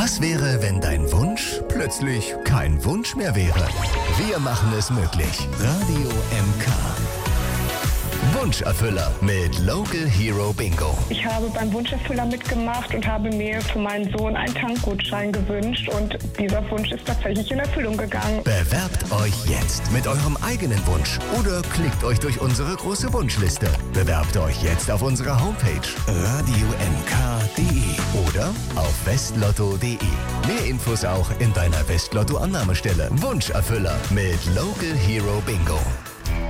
Was wäre, wenn dein Wunsch plötzlich kein Wunsch mehr wäre? Wir machen es möglich. Radio MK. Wunscherfüller mit Local Hero Bingo. Ich habe beim Wunscherfüller mitgemacht und habe mir für meinen Sohn einen Tankgutschein gewünscht und dieser Wunsch ist tatsächlich in Erfüllung gegangen. Bewerbt euch jetzt mit eurem eigenen Wunsch oder klickt euch durch unsere große Wunschliste. Bewerbt euch jetzt auf unserer Homepage radiomk.de oder auf westlotto.de. Mehr Infos auch in deiner Westlotto-Annahmestelle. Wunscherfüller mit Local Hero Bingo.